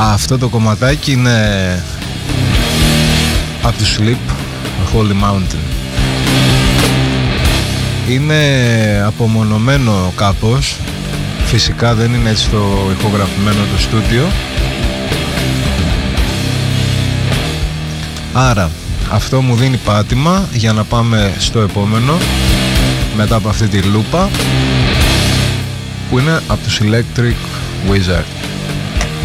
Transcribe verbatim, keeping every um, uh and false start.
Αυτό το κομματάκι είναι από το Sleep, Holy Mountain. Είναι απομονωμένο κάπως. Φυσικά δεν είναι έτσι το ηχογραφημένο το στούντιο. Άρα αυτό μου δίνει πάτημα για να πάμε στο επόμενο, μετά από αυτή τη λούπα, που είναι από τους Electric Wizard.